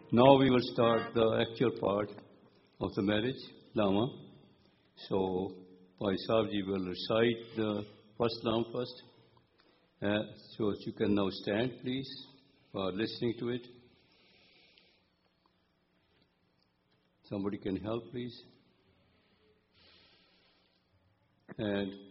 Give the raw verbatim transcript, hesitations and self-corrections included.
Now we will start the actual part of the marriage, Lama. So, Bhai Sahib will recite the first Lam first. Uh, so you can now stand, please, for listening to it. Somebody can help, please. And